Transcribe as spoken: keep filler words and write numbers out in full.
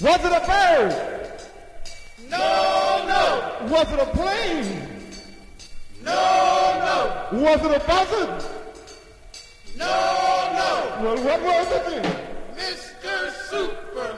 Was it a bird? No, no. Was it a plane? No, no. Was it a buzzard? No, no. Well, what was it then? Mister Super